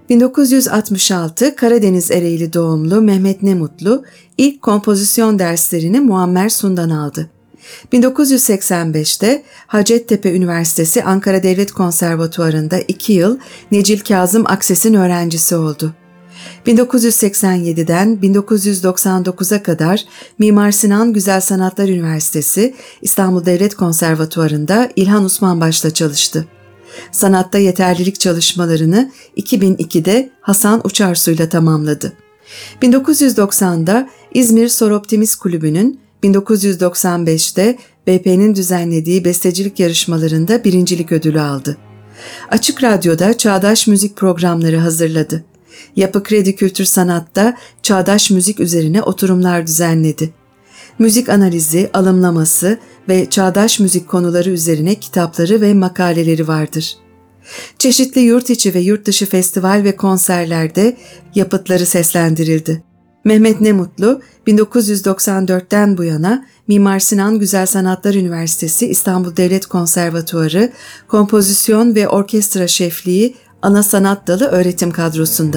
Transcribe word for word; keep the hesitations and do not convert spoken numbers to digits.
bin dokuz yüz altmış altı Karadeniz Ereğli doğumlu Mehmet Nemutlu ilk kompozisyon derslerini Muammer Sun'dan aldı. bin dokuz yüz seksen beşte Hacettepe Üniversitesi Ankara Devlet Konservatuvarı'nda iki yıl Necil Kazım Akses'in öğrencisi oldu. bin dokuz yüz seksen yediden bin dokuz yüz doksan dokuza kadar Mimar Sinan Güzel Sanatlar Üniversitesi İstanbul Devlet Konservatuvarı'nda İlhan Osmanbaş'ta çalıştı. Sanatta yeterlilik çalışmalarını iki bin ikide Hasan Uçarsu'yla tamamladı. bin dokuz yüz doksanda İzmir Soroptimist Kulübü'nün, bin dokuz yüz doksan beşte B P'nin düzenlediği bestecilik yarışmalarında birincilik ödülü aldı. Açık Radyo'da çağdaş müzik programları hazırladı. Yapı Kredi Kültür Sanat'ta çağdaş müzik üzerine oturumlar düzenledi. Müzik analizi, alımlaması ve çağdaş müzik konuları üzerine kitapları ve makaleleri vardır. Çeşitli yurt içi ve yurt dışı festival ve konserlerde yapıtları seslendirildi. Mehmet Nemutlu, bin dokuz yüz doksan dörtten bu yana Mimar Sinan Güzel Sanatlar Üniversitesi İstanbul Devlet Konservatuvarı Kompozisyon ve Orkestra Şefliği Ana Sanat Dalı öğretim kadrosunda.